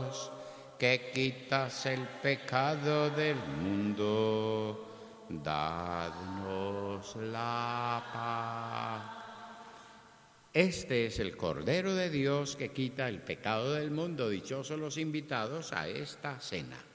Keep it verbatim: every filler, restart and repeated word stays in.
Dios, que quitas el pecado del mundo, dadnos la paz. Este es el Cordero de Dios que quita el pecado del mundo. Dichosos los invitados a esta cena.